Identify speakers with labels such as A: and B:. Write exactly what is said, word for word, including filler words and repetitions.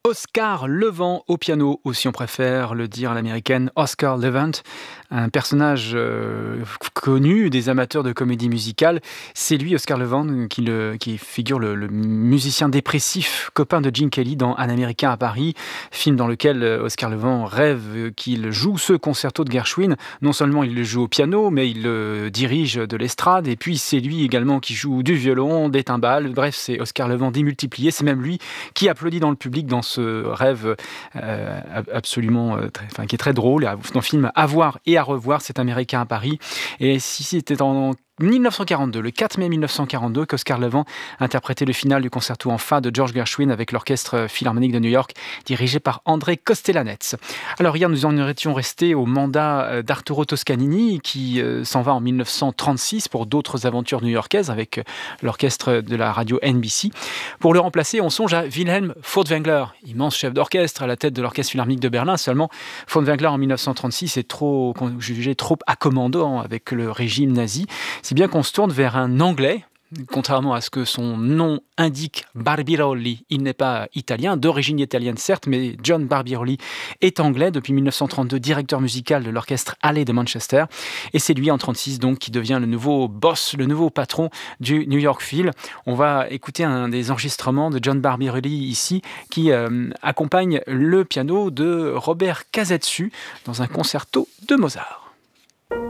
A: Oscar Levant au piano, ou si on préfère le dire à l'américaine, Oscar Levant, un personnage euh, connu des amateurs de comédie musicale. C'est lui, Oscar Levant, qui, le, qui figure le, le musicien dépressif, copain de Gene Kelly dans Un Américain à Paris, film dans lequel Oscar Levant rêve qu'il joue ce concerto de Gershwin. Non seulement il le joue au piano, mais il le dirige de l'estrade, et puis c'est lui également qui joue du violon, des timbales. Bref, c'est Oscar Levant démultiplié. C'est même lui qui applaudit dans le public dans ce rêve euh, absolument, euh, très, enfin, qui est très drôle, dans le film À voir et à revoir, cet Américain à Paris. Et si c'était en dix-neuf cent quarante-deux, le quatre mai mille neuf cent quarante-deux, qu'Oscar Levant interprétait le final du concerto en fa de George Gershwin avec l'Orchestre Philharmonique de New York, dirigé par André Kostelanetz. Alors hier, nous en étions restés au mandat d'Arturo Toscanini, qui euh, s'en va en mille neuf cent trente-six pour d'autres aventures new-yorkaises avec l'orchestre de la radio N B C. Pour le remplacer, on songe à Wilhelm Furtwängler, immense chef d'orchestre à la tête de l'Orchestre Philharmonique de Berlin. Seulement, Furtwängler en mille neuf cent trente-six est trop, jugé trop accommodant avec le régime nazi. C'est bien qu'on se tourne vers un Anglais, contrairement à ce que son nom indique, Barbirolli. Il n'est pas italien, d'origine italienne certes, mais John Barbirolli est anglais depuis mille neuf cent trente-deux, directeur musical de l'orchestre Hallé de Manchester. Et c'est lui en trente-six donc qui devient le nouveau boss, le nouveau patron du New York Phil. On va écouter un des enregistrements de John Barbirolli ici, qui euh, accompagne le piano de Robert Casadesus dans un concerto de Mozart.